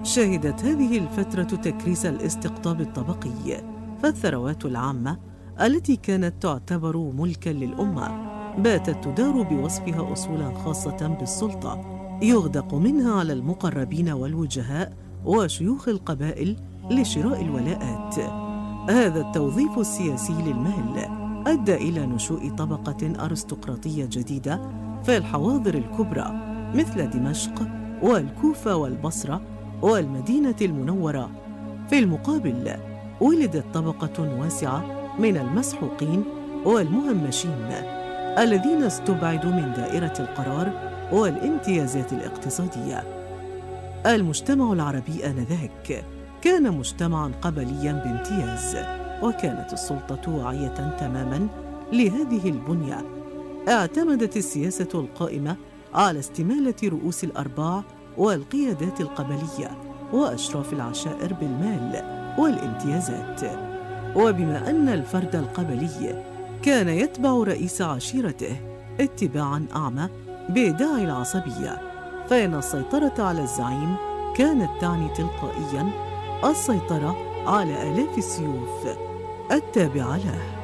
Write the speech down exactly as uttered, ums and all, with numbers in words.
شهدت هذه الفترة تكريس الاستقطاب الطبقي، فالثروات العامة التي كانت تعتبر ملكاً للأمة باتت تدار بوصفها أصولاً خاصة بالسلطة يغدق منها على المقربين والوجهاء وشيوخ القبائل لشراء الولاءات. هذا التوظيف السياسي للمال أدى إلى نشوء طبقة أرستقراطية جديدة في الحواضر الكبرى مثل دمشق والكوفة والبصرة والمدينة المنورة. في المقابل ولدت طبقة واسعة من المسحوقين والمهمشين الذين استبعدوا من دائرة القرار والامتيازات الاقتصادية. المجتمع العربي آنذاك كان مجتمعاً قبلياً بامتياز، وكانت السلطة واعية تماماً لهذه البنية. اعتمدت السياسة القائمة على استمالة رؤوس الأرباع والقيادات القبلية وأشراف العشائر بالمال والامتيازات. وبما أن الفرد القبلي كان يتبع رئيس عشيرته اتباعاً أعمى بداعي العصبية، فإن السيطرة على الزعيم كانت تعني تلقائياً السيطرة على آلاف السيوف التابعة له.